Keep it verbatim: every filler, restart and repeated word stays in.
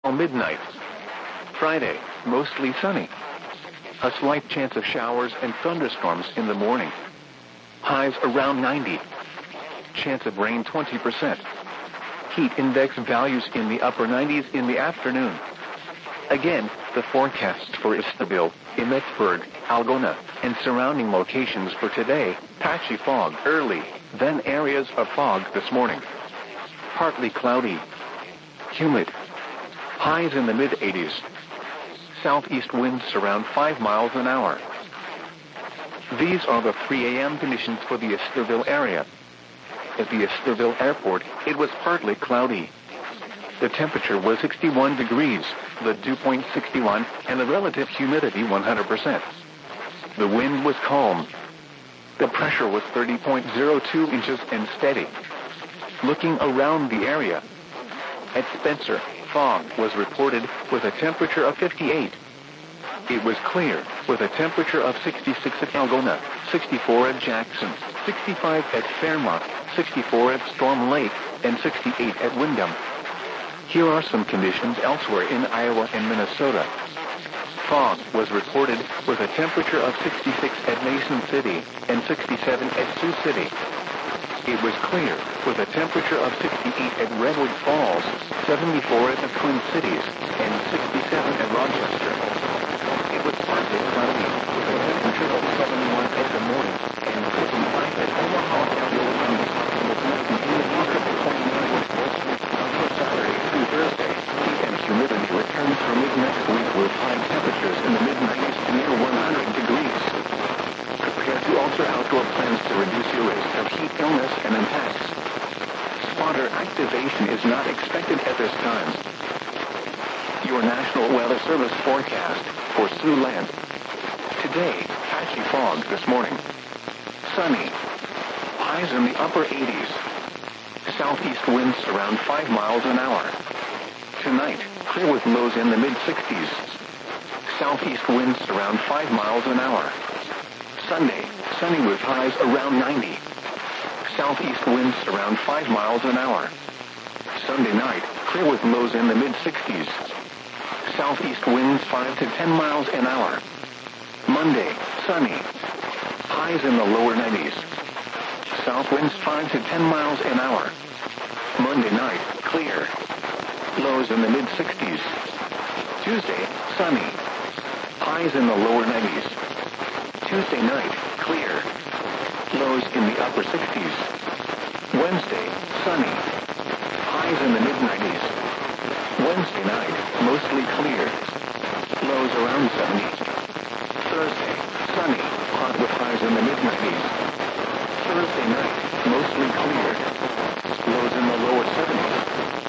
midnight. Friday, mostly sunny. A slight chance of showers and thunderstorms in the morning. Highs around ninety. Chance of rain twenty percent. Heat index values in the upper nineties in the afternoon. Again, the forecast for Istanbul, Emmetsburg, Algona, and surrounding locations for today: patchy fog early, then areas of fog this morning. Partly cloudy. Humid. Highs in the mid eighties. Southeast winds around five miles an hour. These are the three a m conditions for the Istanbul area. At the Istanbul airport, it was partly cloudy. The temperature was sixty-one degrees, the dew point sixty-one, and the relative humidity one hundred percent. The wind was calm. The pressure was thirty point zero two inches and steady. Looking around the area, at Spencer, fog was reported with a temperature of fifty-eight. It was clear with a temperature of sixty-six at Algona, sixty-four at Jackson, sixty-five at Fairmont, sixty-four at Storm Lake, and sixty-eight at Windham. Here are some conditions elsewhere in Iowa and Minnesota. Fog was reported with a temperature of sixty-six at Mason City and sixty-seven at Sioux City. It was clear with a temperature of sixty-eight at Redwood Falls, seventy-four at the Twin Cities, and sixty-seven at Rochester. It was partly cloudy with a temperature of seventy-one at Des Moines and fifty-five at Omaha, Illinois. With continued possible twenty-nine with mostly cloudy Saturday through Thursday. Heat and humidity returns for mid-next week with high temperatures in the mid-nineties to near one hundred degrees. Prepare to alter outdoor plans to reduce your risk of heat illness and impacts. Spotter activation is not expected at this time. Your National Weather Service forecast for Siouxland. Today, patchy fog this morning. Sunny. Highs in the upper eighties. Southeast winds around five miles an hour. Tonight, clear with lows in the mid-sixties. Southeast winds around five miles an hour. Sunday, sunny with highs around ninety. Southeast winds around five miles an hour. Sunday night, clear with lows in the mid-sixties. Southeast winds five to ten miles an hour. Monday, sunny. Highs in the lower nineties. South winds five to ten miles an hour. Monday night, clear. Lows in the mid-sixties. Tuesday, sunny. Highs in the lower nineties. Tuesday night, clear. Lows in the upper sixties. Wednesday, sunny. Highs in the mid-nineties. Wednesday night, mostly clear. Lows around seventy. Thursday,